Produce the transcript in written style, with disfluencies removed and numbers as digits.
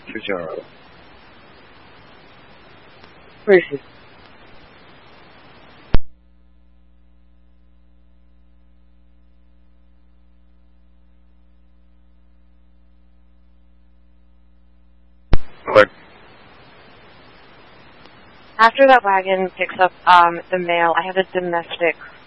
20. Where is she? What? After that wagon picks up the mail, I have a domestic